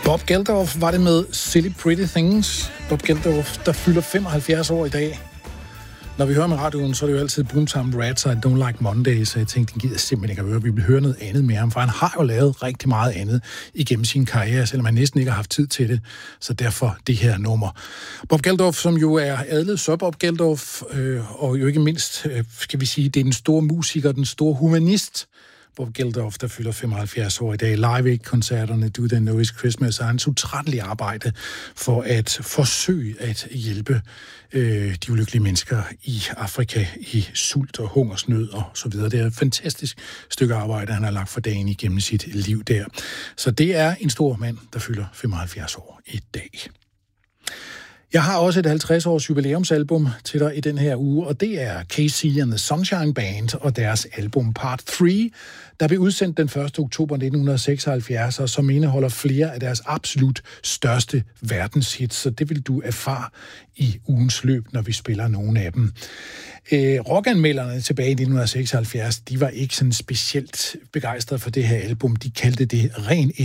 Bob Geldof var det med Silly Pretty Things. Bob Geldof, der fylder 75 år i dag. Når vi hører med radioen, så er det jo altid Boomtown Rats og Don't Like Mondays, så jeg tænkte, den gider simpelthen ikke at høre. Vi vil høre noget andet med ham, for han har jo lavet rigtig meget andet igennem sin karriere, selvom han næsten ikke har haft tid til det. Så derfor det her nummer. Bob Geldof, som jo er adlet Sir Bob Geldof, og jo ikke mindst, skal vi sige, det er den store musiker, den store humanist, Bob Geldof, der fylder 75 år i dag. Live-koncerterne, Do They Know It's Christmas, og hans utrættelige arbejde for at forsøge at hjælpe de ulykkelige mennesker i Afrika i sult og hungersnød og så videre. Det er et fantastisk stykke arbejde, han har lagt for dagen igennem sit liv der. Så det er en stor mand, der fylder 75 år i dag. Jeg har også et 50-års jubilæumsalbum til dig i den her uge, og det er KC and the Sunshine Band og deres album Part 3, der blev udsendt den 1. oktober 1976, og som indeholder flere af deres absolut største verdenshits, så det vil du erfare i ugens løb, når vi spiller nogle af dem. Rockanmelderne tilbage i 1976, de var ikke sådan specielt begejstrede for det her album. De kaldte det ren